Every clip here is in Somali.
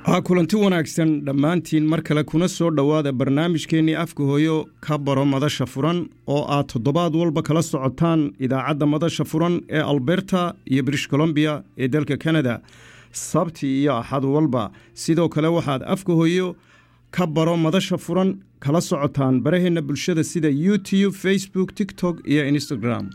kulanti wanaagsan dhammaantiin mar kale kuna soo dhowaada barnaamijkeennii afka hooyo ka baro madasha furan oo aad toddobaad walba kala socotaan idaacadda madasha furan ee Alberta iyo British Columbia ee dalka Canada sabti iyo axad walba sidoo kale waxaad afka hooyo ka baro madasha furan kala socotaan baraheena bulshada sida YouTube, Facebook, TikTok iyo Instagram.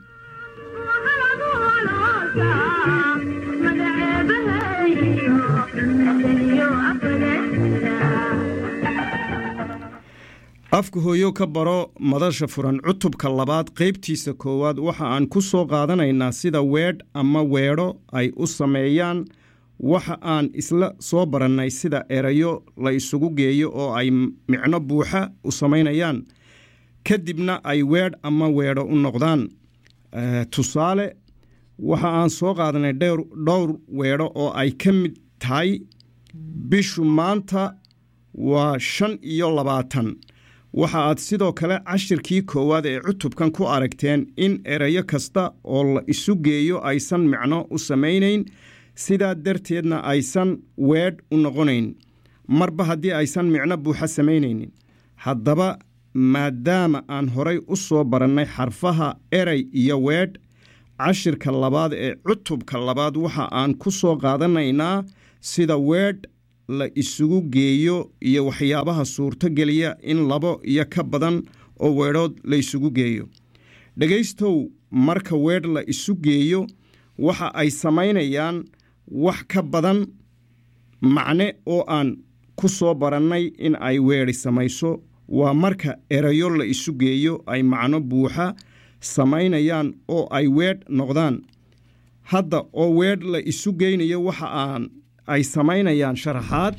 afka hooyo ka baro madasha furan cutubka labaad qaybtiisa koowaad waxa aan ku soo qaadanaynaa sida weedh ama weedho ay u sameeyaan waxa aan isla soo barannay sida erayo la isugu geeyo oo ay micno buuxa u samaynayaan kadibna ay weedh ama weedho u noqdaan tusaale waxa aan soo qaadanay dhowr weedho oo ay ka mid tahay bishu maanta waa 25 waxa aad sidoo kale cashirkii koowaad ee cutubkan ku aragteen in erayo kasta oo la isu geeyo aysan micno u samaynayn sidaa darteedna aysan weedh u noqonayn marba haddii aysan micno buuxa samaynaynin haddaba maadaama aan horay u soo barannay xarfaha eray iyo weedh cashirka labaad ee cutubka labaad waxa aan ku soo qaadanaynaa sida weedh la isugu geeyo iyo waxyaabaha suurto geliya in labo iyo ka badan oo weedhood la isugu geeyo dhagaystow marka weedh la isu geeyo waxa ay samaynayaan wax ka badan macne oo aan ku soo barannay in ay weedhi samayso waa marka erayo la isu geeyo ay macno buuxa samaynayaan oo ay weedh noqdaan hadda oo weedh la isu geynayo waxa ay samaynayaan sharaxaad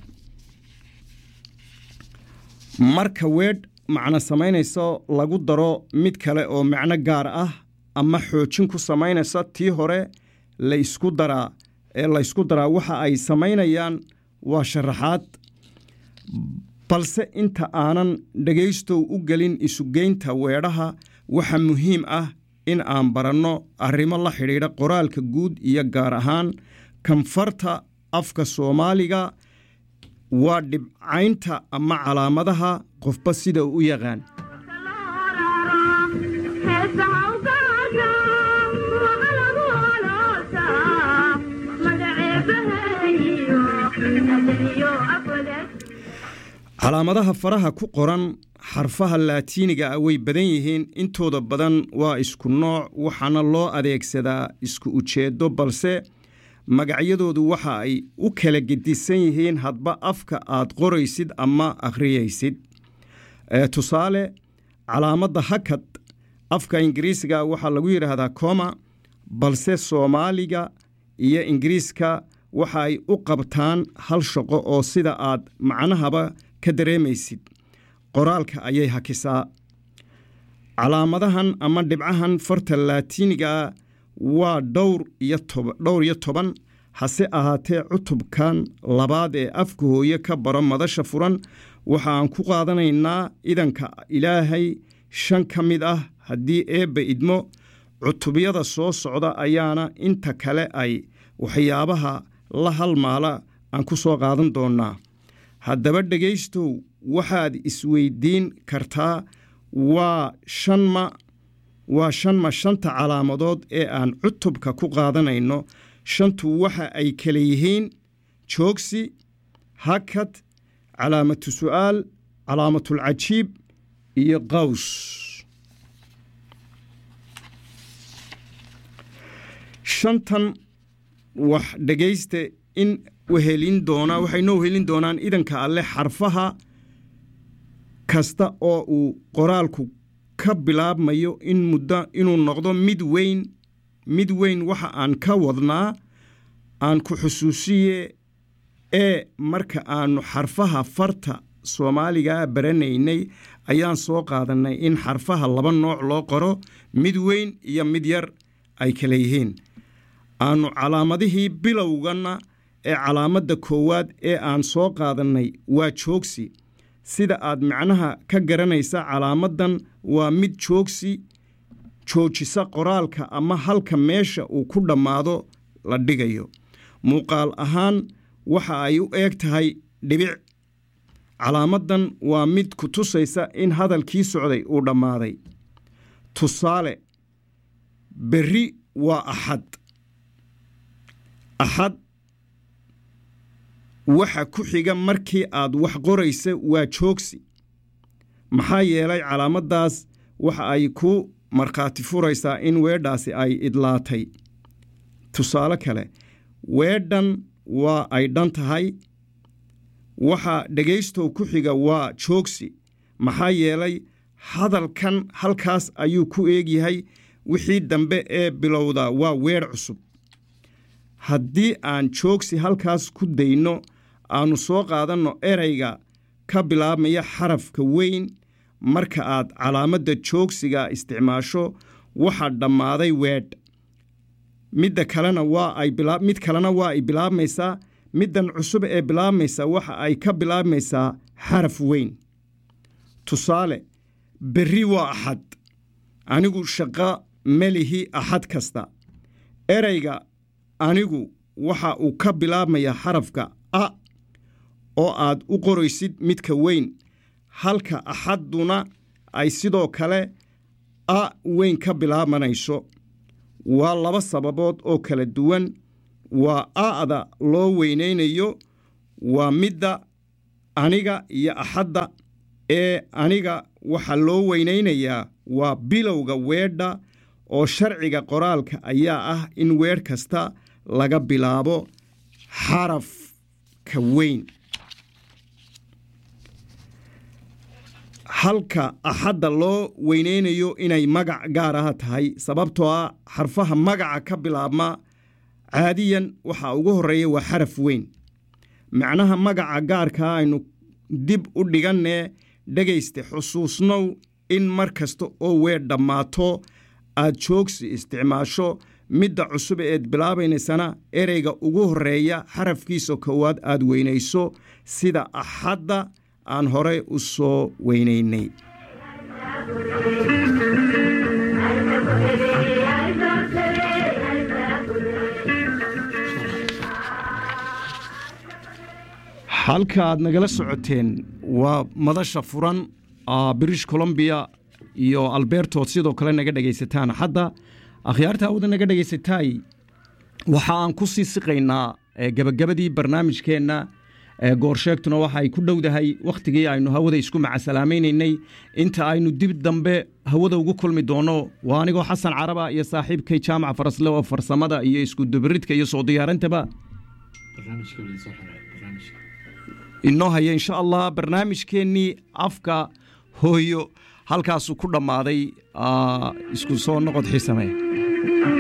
marka weedh macno samaynayso lagu daro mid kale oo macno gaar ah ama xoojin ku samaynaysa tii hore la isku daraa waxa ay samaynayaan waa sharaxaad balse inta aanan dhagaystow u gelin isugeynta weedhaha waxa muhiim ah in aan baranno arrimo la xidhiidha qoraalka guud iyo gaar ahaan kanfarta afka Soomaaliga waa dhibcaynta ama calaamadaha qofba sida uu u yaqaan calaamadaha faraha ku qoran xarfaha laatiiniga way badan yihiin intooda badan waa isku nooc waxaana loo adeegsadaa isku ujeedo balse magacyadoodu waxa ay u kala gedisan yihiin hadba afka aad qoraysid ama akhriyaysid tusaale calaamadda hakad afka ingiriisiga waxaa lagu yidhaahdaa coma balse Soomaaliga iyo Ingiriiska waxa ay u qabtaan hal shaqo oo sida aad macnahaba ka dareemaysid qoraalka ayay hakisaa calaamadahan ama dhibcahan farta laatiiniga waa dhowr iyo toban hase ahaatee cutubkan labaad ee afka hooyo ka baro madasha furan waxa aan ku qaadanaynaa idanka Ilaahay 5 ka mid ah haddii eebba idmo cutubyada soo socda ayaana inta kale ay waxyaabaha la halmaala aan ku soo qaadan doonaa haddaba dhagaystow waxaad isweydiin kartaa waa shanta calaamadood ee aan cutubka ku qaadanayno shantu waxa ay kala yihiin joogsi hakad calaamatu su'aal calaamatul cajiib iyo qaws shantan wax dhagaysta in waxay noo helin doonaan idanka alle xarfaha kasta oo uu qoraalku ka bilaabmayo inuu noqdo mid weyn waxa aan ka wadnaa aan ku xusuusiye ee marka aanu xarfaha farta Soomaaliga baranaynay ayaan soo qaadanay in xarfaha laba nooc loo qoro mid weyn iyo mid yar ay kala yihiin aanu calaamadihii bilowgana ee calaamadda koowaad ee aan soo qaadanay waa joogsi sida aad macnaha ka garanaysa calaamadan waa mid joojisa qoraalka ama halka meesha uu ku dhammaado la dhigayo muuqaal ahaan waxa ay u eeg tahay dhibic calaamadan waa mid ku tusaysa in hadalkii socday uu dhammaaday tusaale berri waa axad axad waxa ku xiga markii aad wax qoraysa waa joogsi maxaa yeelay calaamadaas waxa ay ku markhaati furaysaa in weedhaasi ay idlaatay tusaale kale weedhan waa ay dhan tahay waxa dhegaystow ku xiga waa joogsi maxaa yeelay hadalkan halkaas ayuu ku eegyahay wixii dambe ee bilowda waa weedh cusub haddii aan joogsi halkaas ku dayno aanu soo qaadanno erayga ka bilaabmaya xarafka weyn marka aad calaamadda joogsiga isticmaasho waxaa dhammaaday weedh mid kalena waa ay bilaabmaysaa middan cusub ee bilaabmaysa waxa ay ka bilaabmaysaa xaraf weyn tusaale berri waa axad anigu shaqo melihi axad kasta erayga anigu waxa uu ka bilaabmayaa xarafka a oo aad u qoraysid midka weyn halka axadduna ay sidoo kale a weyn ka bilaabanayso waa laba sababood oo kala duwan waa a'da loo weynaynayo waa midda aniga iyo axadda ee aniga waxa loo weynaynayaa waa bilowga weedha oo sharciga qoraalka ayaa ah in weedh kasta laga bilaabo xarafka weyn halka axadda loo weynaynayo inay magac gaar ah tahay sababtoo ah xarfaha magaca ka bilaabma caadiyan waxa ugu horeeya waa xaraf weyn macnaha magaca gaarkaa aynu dib u dhigannee dhegayste xusuusnow in mar kasta oo weedh dhammaato aad joogsi isticmaasho midda cusub eed bilaabaynaysana ereyga ugu horeeya xarafkiisa koowaad aad weynayso sida axadda aan horey u soo weynaynay halka aad nagala socoteen waa madasha furan British Columbia iyo Alberta sidoo kale naga dhageysataan hadda akhyaarta awda naga dhageysatay waxa aan ku sii siqaynaa gabagabadii barnaamijkeena goorsheegtuna waxa ay ku dhowdahay waqtigii aynu hawada isku macasalaameynay inta aynu dib dambe hawada ugu kulmi doono waa anigoo Xasan Caraba iyo saaxiibkay Jaamac Farasle oo farsamada iyo isku dubridka iyo soo diyaarintaba inoo haya insha Allah barnaamijkeennii afka hooyo halkaas ku dhamaaday isku soo noqod xiisamay